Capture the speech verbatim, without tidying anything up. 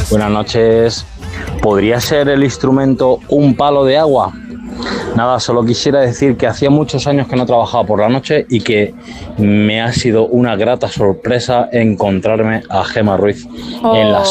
Buenas noches. ¿Podría ser el instrumento un palo de agua? Nada, solo quisiera decir que hacía muchos años que no trabajaba por la noche y que me ha sido una grata sorpresa encontrarme a Gemma Ruiz Oh. en la